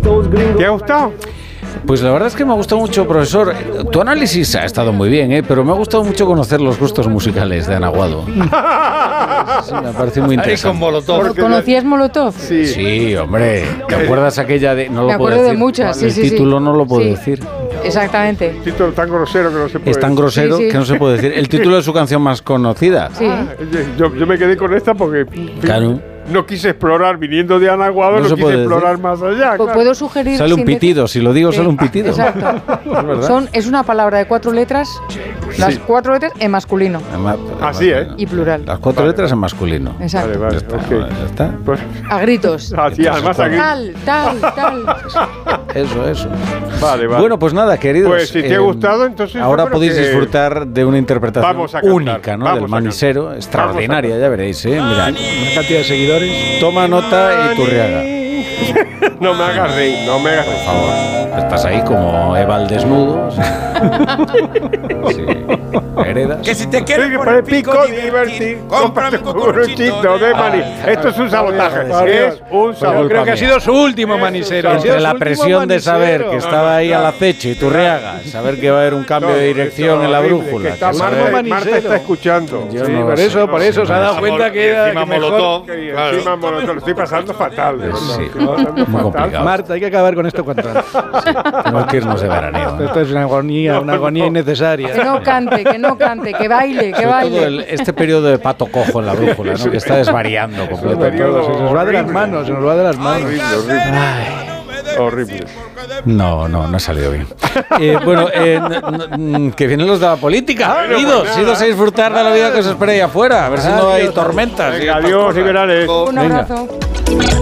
¿Te ha gustado? Pues la verdad es que me ha gustado mucho, profesor. Tu análisis ha estado muy bien, pero me ha gustado mucho conocer los gustos musicales de Ana Guado. Sí, me ha parecido muy interesante. Ahí con Molotov. ¿Conocías Molotov? Sí, hombre. ¿Te acuerdas aquella de...? No lo me puedo acuerdo decir. de muchas, sí, El sí. título no lo puedo Sí. decir. Exactamente. Título tan grosero que no se puede Es tan decir. grosero Sí, sí. que no se puede decir. El título de su canción más conocida. Sí. Yo me quedé con esta porque Claro. no quise explorar, viniendo de Ana Guado, No no se quise puede explorar más allá. claro. ¿Puedo sugerir? Sale un sin pitido, decir? si lo digo, Sí, sale un pitido. Exacto. Es verdad. Es una palabra de 4 letras, las Sí. 4 letras en masculino Así, ¿eh? y plural. Las 4 letras en masculino. Exacto. Vale, Ya está, ok. ya está. Pues, A gritos. así, además aquí. Tal. Eso. Vale. Bueno, pues nada, queridos. Pues si te ha gustado, entonces yo ahora creo podéis que disfrutar de una interpretación vamos a cantar, única, ¿no? vamos Del a manisero, cantar. extraordinaria, ya veréis, ¿eh? Mirad. Una cantidad de seguidores. Toma nota y Turriaga. No me hagas reír, no me hagas reír. Por favor. Estás ahí como Eva al desnudo. Sí. Heredas. Que si te Sí, quieres que por para el pico divertir, cómprame un cucuruchito de maní. Esto es un sabotaje. Es un Yo sabotaje. creo que ha sido su último manisero. Ha sido Entre su la último presión de saber manisero. que estaba ahí al acecho y Turriaga, saber que va a haber un cambio de dirección en la brújula. Que está que Marta, saber- Marta está escuchando. Yo Sí, no por sé. eso se ha dado cuenta que era encima que mejor- Molotov. Que Claro. encima Molotov, lo estoy pasando fatal. de verdad. Sí, Estoy pasando muy fatal. complicado. Marta, hay que acabar con esto cuanto antes. Tenemos que irnos de veraneo. Esto es una agonía innecesaria. Que no cante, que baile, que Sobre todo baile. este periodo de pato cojo en la brújula, ¿no? Que está desvariando completamente. periodo Se nos va de las horrible. manos, se nos va de las manos. Horrible. No ha salido bien. Bueno, que vienen los de la política. Idos a disfrutar de la vida que os espera ahí afuera. A ver si no hay tormentas. Venga, adiós, liberales. Un Venga. abrazo.